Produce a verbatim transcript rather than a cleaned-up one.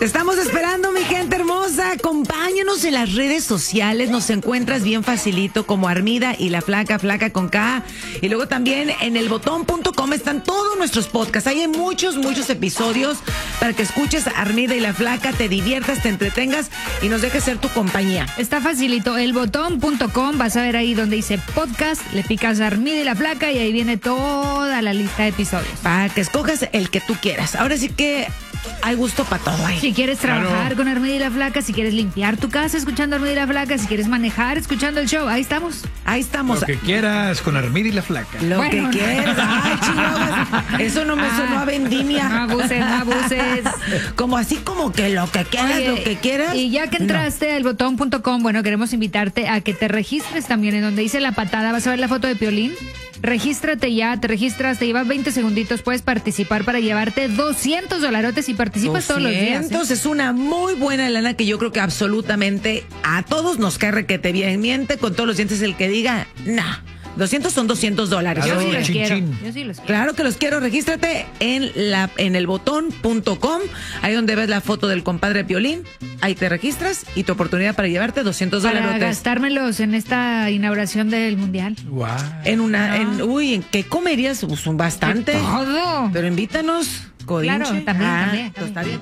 Te estamos esperando, mi gente hermosa. Acompáñanos en las redes sociales. Nos encuentras bien facilito como Armida y la Flaca, Flaca con K. Y luego también en el botón punto com están todos nuestros podcasts. Ahí hay muchos, muchos episodios para que escuches Armida y la Flaca, te diviertas, te entretengas y nos dejes ser tu compañía. Está facilito. El botón punto com, vas a ver ahí donde dice podcast, le picas Armida y la Flaca y ahí viene toda la lista de episodios. Para que escojas el que tú quieras. Ahora sí que hay gusto para todo ahí. Si quieres trabajar Claro. con Armida y la Flaca, si quieres limpiar tu casa escuchando Armida y la Flaca, si quieres manejar escuchando el show, ahí estamos. Ahí estamos. Lo que quieras con Armida y la Flaca. Lo Bueno, que quieras. Ay, chihuahuas. Eso no me Ah, sonó a vendimia. No abuses, no abuses. Como así como que lo que quieras, Oye, lo que quieras. Y ya que No. entraste al botón punto com, bueno, queremos invitarte a que te registres también en donde dice la patada. Vas a ver la foto de Piolín. Regístrate ya, te registras, te llevas veinte segunditos, puedes participar para llevarte doscientos dolarotes y participas todos los días. ¿eh? doscientos es una muy buena lana que yo creo que absolutamente a todos nos cae requete bien. Miente con todos los dientes el que diga, nah, doscientos son doscientos dólares. Yo Claro, sí los chin, quiero. chin. Yo sí los quiero. Claro que los quiero. Regístrate en la en el botón punto com, ahí donde ves la foto del compadre Piolín. Ahí te registras y tu oportunidad para llevarte doscientos Para dólares. gastármelos en esta inauguración del mundial. Guau. En una, en, uy, ¿en qué comerías? Pues bastante. Todo. Pero invítanos, Codinche. Claro, también, Ah, también, pues, está también. bien.